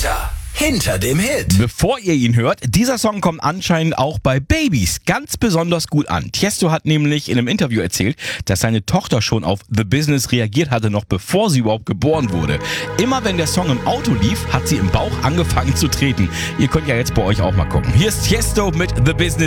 Peter hinter dem Hit. Bevor ihr ihn hört, dieser Song kommt anscheinend auch bei Babys ganz besonders gut an. Tiesto hat nämlich in einem Interview erzählt, dass seine Tochter schon auf The Business reagiert hatte, noch bevor sie überhaupt geboren wurde. Immer wenn der Song im Auto lief, hat sie im Bauch angefangen zu treten. Ihr könnt ja jetzt bei euch auch mal gucken. Hier ist Tiesto mit The Business.